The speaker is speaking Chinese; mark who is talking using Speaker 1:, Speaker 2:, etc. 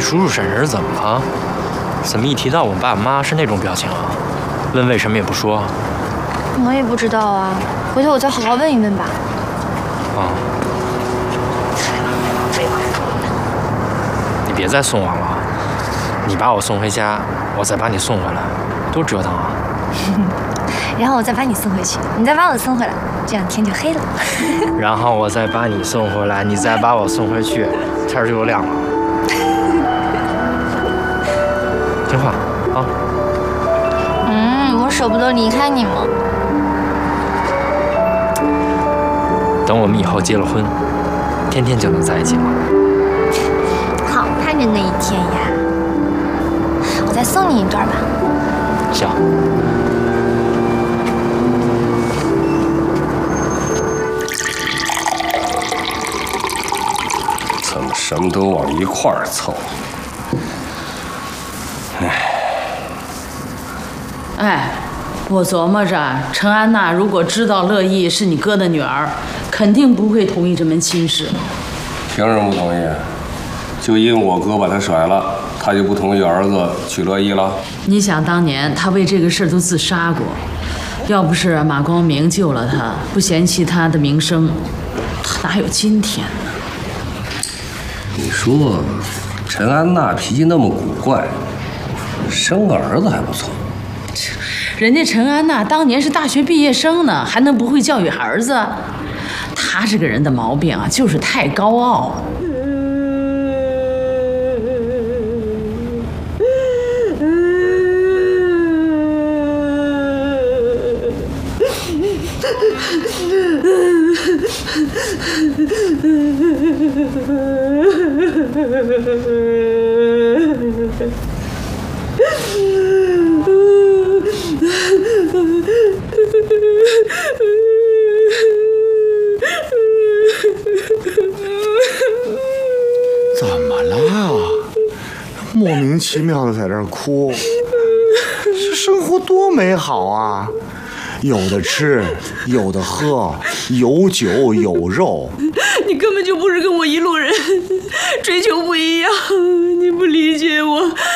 Speaker 1: 叔叔婶婶怎么了？怎么一提到我爸妈是那种表情啊？问为什么也不说？
Speaker 2: 我也不知道啊，回头我再好好问一问吧。
Speaker 1: 啊。你别再送我了，你把我送回家，我再把你送回来，多折腾啊！
Speaker 2: 然后我再把你送回去，你再把我送回来，这样天就黑了。
Speaker 1: 然后我再把你送回来，你再把我送回去，天就亮了。听话啊！
Speaker 2: 我舍不得离开你嘛。
Speaker 1: 等我们以后结了婚，天天就能在一起了。
Speaker 2: 好盼着那一天呀！我再送你一段吧。
Speaker 1: 行。
Speaker 3: 怎么什么都往一块儿凑？
Speaker 4: 哎，我琢磨着，陈安娜如果知道乐意是你哥的女儿，肯定不会同意这门亲事。
Speaker 3: 凭什么不同意？就因我哥把他甩了，他就不同意儿子娶乐意了？
Speaker 4: 你想当年他为这个事儿都自杀过，要不是马光明救了他，不嫌弃他的名声，他哪有今天呢？
Speaker 3: 你说，陈安娜脾气那么古怪，生个儿子还不错。
Speaker 4: 人家陈安娜当年是大学毕业生呢，还能不会教育儿子？他这个人的毛病啊，就是太高傲。
Speaker 5: 怎么了呀？莫名其妙的在这儿哭，这生活多美好啊！有的吃，有的喝，有酒有肉。
Speaker 4: 你根本就不是跟我一路人，追求不一样，你不理解我，